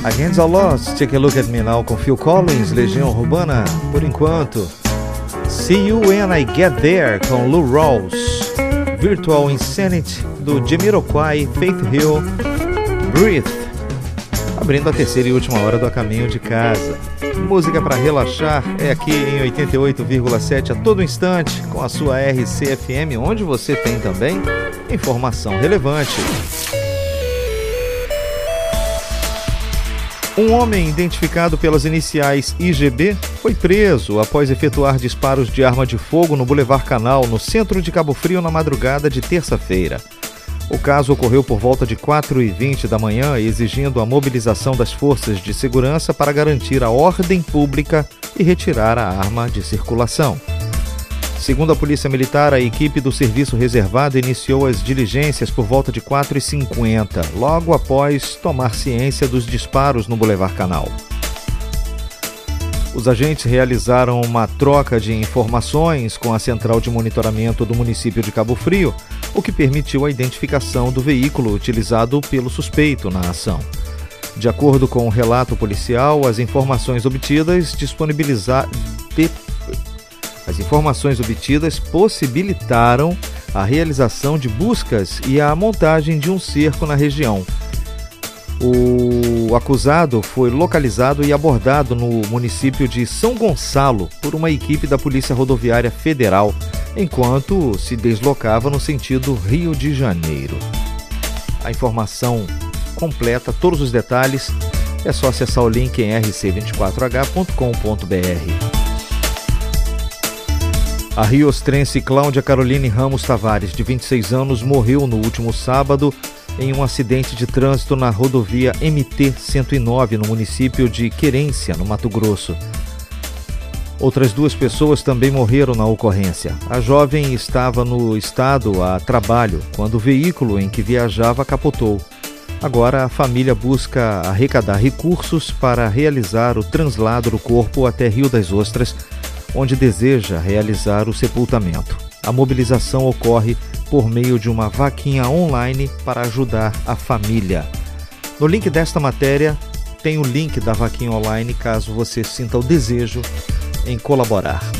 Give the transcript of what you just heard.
Against All Odds, Take a Look at Me Now com Phil Collins, Legião Urbana, por enquanto. See You When I Get There com Lou Rawls, Virtual Insanity do Jamiroquai, Faith Hill, Breathe, abrindo a terceira e última hora do A Caminho de Casa. Música para relaxar é aqui em 88,7 a todo instante com a sua RCFM, onde você tem também informação relevante. Um homem identificado pelas iniciais IGB foi preso após efetuar disparos de arma de fogo no Boulevard Canal, no centro de Cabo Frio, na madrugada de terça-feira. O caso ocorreu por volta de 4h20 da manhã, exigindo a mobilização das forças de segurança para garantir a ordem pública e retirar a arma de circulação. Segundo a Polícia Militar, a equipe do Serviço Reservado iniciou as diligências por volta de 4h50, logo após tomar ciência dos disparos no Boulevard Canal. Os agentes realizaram uma troca de informações com a Central de Monitoramento do município de Cabo Frio, o que permitiu a identificação do veículo utilizado pelo suspeito na ação. De acordo com o relato policial, as informações obtidas possibilitaram a realização de buscas e a montagem de um cerco na região. O acusado foi localizado e abordado no município de São Gonçalo por uma equipe da Polícia Rodoviária Federal, enquanto se deslocava no sentido Rio de Janeiro. A informação completa, todos os detalhes, é só acessar o link em rc24h.com.br. A riostrense Cláudia Caroline Ramos Tavares, de 26 anos, morreu no último sábado em um acidente de trânsito na rodovia MT-109, no município de Querência, no Mato Grosso. Outras 2 pessoas também morreram na ocorrência. A jovem estava no estado a trabalho quando o veículo em que viajava capotou. Agora a família busca arrecadar recursos para realizar o translado do corpo até Rio das Ostras, onde deseja realizar o sepultamento. A mobilização ocorre por meio de uma vaquinha online para ajudar a família. No link desta matéria tem o link da vaquinha online, caso você sinta o desejo em colaborar.